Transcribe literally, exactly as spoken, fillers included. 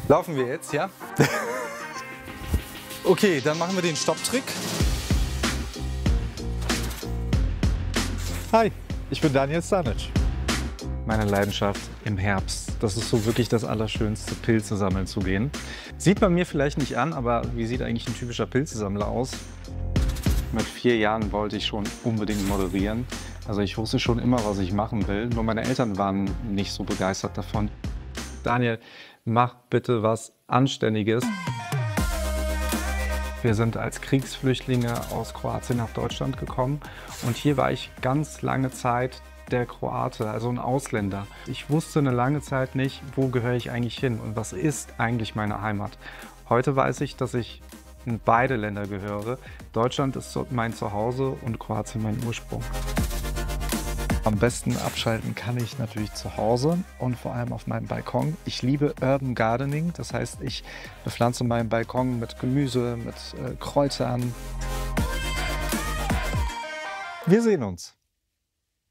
Laufen wir jetzt, ja? Okay, dann machen wir den Stopptrick. Hi, ich bin Daniel Stanic. Meine Leidenschaft im Herbst, das ist so wirklich das Allerschönste, Pilze sammeln zu gehen. Sieht man mir vielleicht nicht an, aber wie sieht eigentlich ein typischer Pilzesammler aus? Mit vier Jahren wollte ich schon unbedingt moderieren. Also ich wusste schon immer, was ich machen will, nur meine Eltern waren nicht so begeistert davon. Daniel, mach bitte was Anständiges. Wir sind als Kriegsflüchtlinge aus Kroatien nach Deutschland gekommen und hier war ich ganz lange Zeit der Kroate, also ein Ausländer. Ich wusste eine lange Zeit nicht, wo gehöre ich eigentlich hin und was ist eigentlich meine Heimat. Heute weiß ich, dass ich in beide Länder gehöre. Deutschland ist mein Zuhause und Kroatien mein Ursprung. Am besten abschalten kann ich natürlich zu Hause und vor allem auf meinem Balkon. Ich liebe Urban Gardening, das heißt, ich bepflanze meinen Balkon mit Gemüse, mit äh, Kräutern. Wir sehen uns.